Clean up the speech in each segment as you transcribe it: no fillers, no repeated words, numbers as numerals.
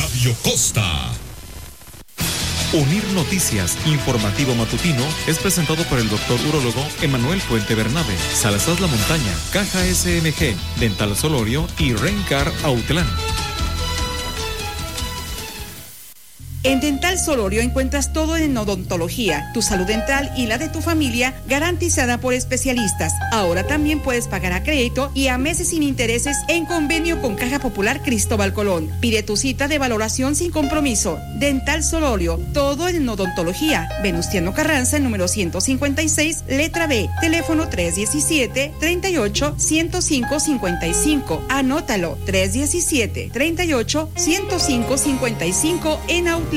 Radio Costa. Unir Noticias, informativo matutino, es presentado por el doctor urólogo Emanuel Puente Bernabe, Salazar La Montaña, Caja SMG, Dental Solorio y Rencar Autlán. En Dental Solorio encuentras todo en odontología, tu salud dental y la de tu familia garantizada por especialistas. Ahora también puedes pagar a crédito y a meses sin intereses en convenio con Caja Popular Cristóbal Colón. Pide tu cita de valoración sin compromiso. Dental Solorio, todo en odontología. Venustiano Carranza, número 156, letra B. Teléfono 317-38-105-55. Anótalo, 317-38-105-55 en Autlán.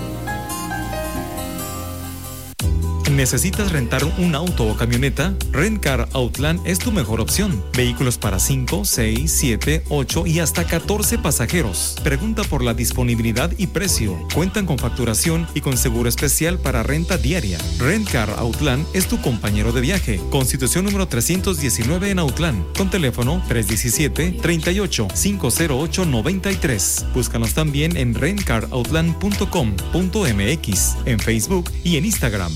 ¿Necesitas rentar un auto o camioneta? Rencar Autlán es tu mejor opción. Vehículos para 5, 6, 7, 8 y hasta 14 pasajeros. Pregunta por la disponibilidad y precio. Cuentan con facturación y con seguro especial para renta diaria. Rencar Autlán es tu compañero de viaje. Constitución número 319 en Autlán. Con teléfono 317-38-508-93. Búscanos también en rencarautlan.com.mx, en Facebook y en Instagram.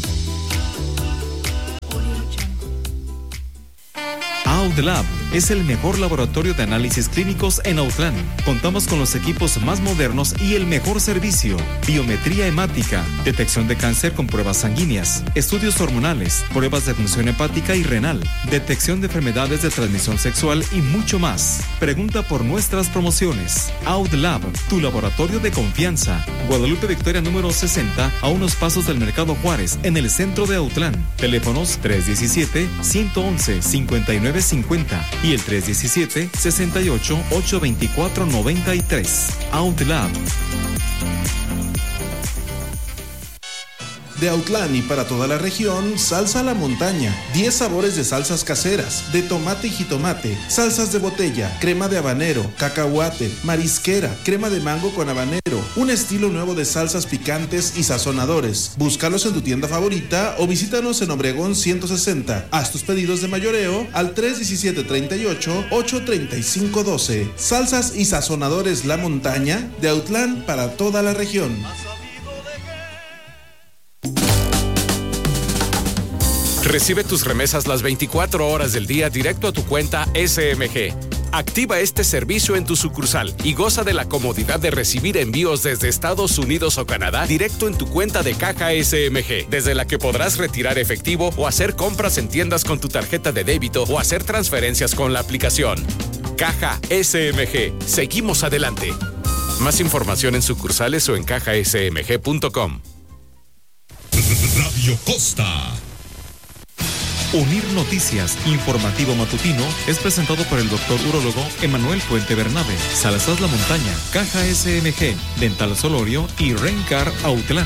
Autlab es el mejor laboratorio de análisis clínicos en Autlán. Contamos con los equipos más modernos y el mejor servicio. Biometría hemática, detección de cáncer con pruebas sanguíneas, estudios hormonales, pruebas de función hepática y renal, detección de enfermedades de transmisión sexual y mucho más. Pregunta por nuestras promociones. Autlab, tu laboratorio de confianza. Guadalupe Victoria número 60, a unos pasos del Mercado Juárez, en el centro de Autlán. Teléfonos 317-111-5950 y el 317-68-824-93. Autlab. De Autlán y para toda la región, Salsa La Montaña. 10 sabores de salsas caseras, de tomate y jitomate, salsas de botella, crema de habanero, cacahuate, marisquera, crema de mango con habanero, un estilo nuevo de salsas picantes y sazonadores. Búscalos en tu tienda favorita o visítanos en Obregón 160. Haz tus pedidos de mayoreo al 317-38-835-12. Salsas y sazonadores La Montaña, de Autlán para toda la región. Recibe tus remesas las 24 horas del día directo a tu cuenta SMG. Activa este servicio en tu sucursal y goza de la comodidad de recibir envíos desde Estados Unidos o Canadá directo en tu cuenta de Caja SMG, desde la que podrás retirar efectivo o hacer compras en tiendas con tu tarjeta de débito o hacer transferencias con la aplicación. Caja SMG. Seguimos adelante. Más información en sucursales o en cajasmg.com. Radio Costa. Unir Noticias, informativo matutino, es presentado por el doctor urólogo Emanuel Puente Bernabe, Salazar La Montaña, Caja SMG, Dental Solorio y Rencar Autlán.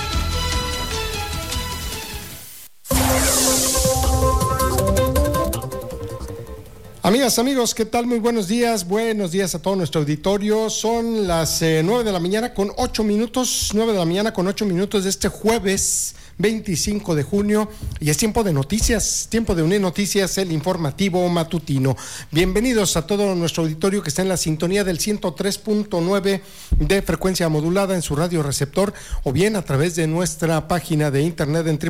Amigas, amigos, ¿qué tal? Muy buenos días a todo nuestro auditorio. Son las 9 de la mañana con 8 minutos, 9 de la mañana con 8 minutos de este jueves 25 de junio, y es tiempo de noticias, tiempo de Unir Noticias, el informativo matutino. Bienvenidos a todo nuestro auditorio que está en la sintonía del 103.9 de frecuencia modulada en su radio receptor, o bien a través de nuestra página de internet en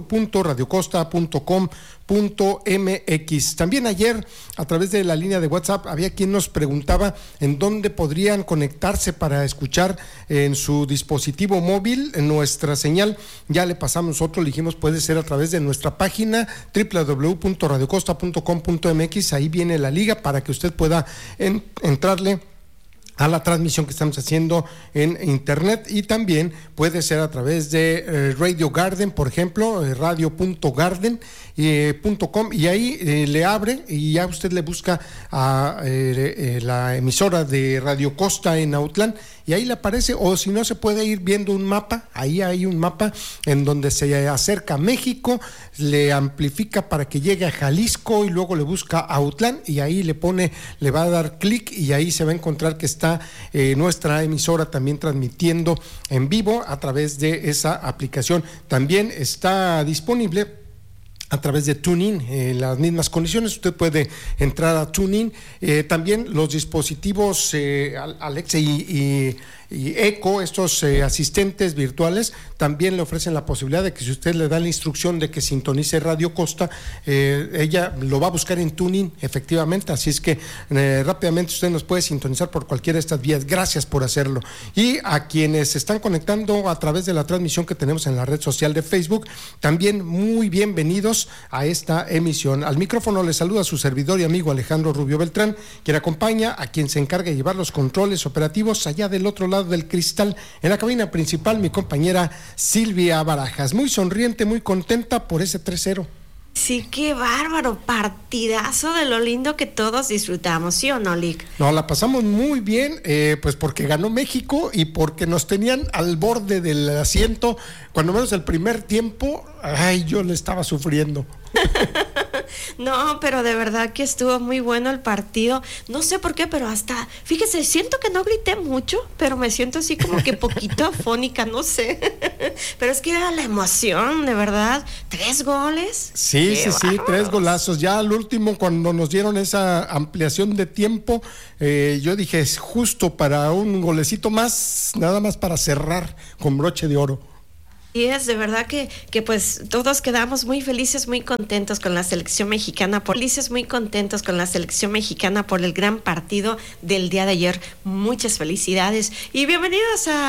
www.radiocosta.com.mx. También ayer, a través de la línea de WhatsApp, había quien nos preguntaba en dónde podrían conectarse para escuchar en su dispositivo móvil nuestra señal. Ya le pasamos nosotros, le dijimos, puede ser a través de nuestra página www.radiocosta.com.mx. Ahí viene la liga para que usted pueda entrarle a la transmisión que estamos haciendo en internet, y también puede ser a través de Radio Garden, por ejemplo, radio.garden.com, y ahí le abre y ya usted le busca a la emisora de Radio Costa en Autlán y ahí le aparece, o si no se puede ir viendo un mapa, ahí hay un mapa en donde se acerca a México, le amplifica para que llegue a Jalisco y luego le busca Autlán y ahí le va a dar clic y ahí se va a encontrar que está nuestra emisora también transmitiendo en vivo a través de esa aplicación. También está disponible a través de TuneIn, en las mismas condiciones, usted puede entrar a TuneIn. También los dispositivos Alexa y y Eco, estos asistentes virtuales, también le ofrecen la posibilidad de que si usted le da la instrucción de que sintonice Radio Costa, ella lo va a buscar en Tuning, efectivamente, así es que rápidamente usted nos puede sintonizar por cualquiera de estas vías. Gracias por hacerlo. Y a quienes se están conectando a través de la transmisión que tenemos en la red social de Facebook, también muy bienvenidos a esta emisión. Al micrófono le saluda su servidor y amigo Alejandro Rubio Beltrán, quien acompaña a quien se encarga de llevar los controles operativos allá del otro lado del cristal, en la cabina principal, mi compañera Silvia Barajas, muy sonriente, muy contenta por ese 3-0. Sí, qué bárbaro, partidazo de lo lindo que todos disfrutamos, ¿sí o no, Lick? No, la pasamos muy bien, pues porque ganó México y porque nos tenían al borde del asiento, cuando menos el primer tiempo, ay, yo le estaba sufriendo. No, pero de verdad que estuvo muy bueno el partido. No sé por qué, pero hasta, fíjese, siento que no grité mucho, pero me siento así como que poquito afónica, no sé. Pero es que era la emoción, de verdad. 3 goles. Sí, sí, sí, 3 golazos. Ya al último, cuando nos dieron esa ampliación de tiempo, yo dije, es justo para un golecito más, nada más para cerrar con broche de oro. Y es de verdad que pues todos quedamos muy felices, muy contentos con la selección mexicana, por el gran partido del día de ayer. Muchas felicidades y bienvenidos a